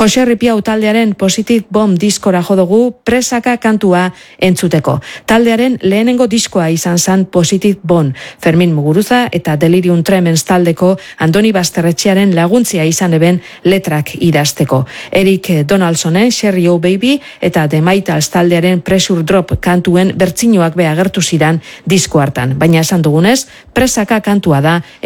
Jose Ripiau taldearen Positive Bomb diskora jo dugu Presaka kantua entzuteko. Taldearen lehenengo diskoa izan zen Positive Bomb. Fermin Muguruza eta Delirium Tremens taldeko Andoni Basterretxearen laguntzia izan eben letrak idazteko. Eric Donaldsonen Sherry O Baby eta The Maitals taldearen Pressure Drop kantuen bertsinoak be agertu ziran disko hartan. Baina esan dugunez, Presaka kantua da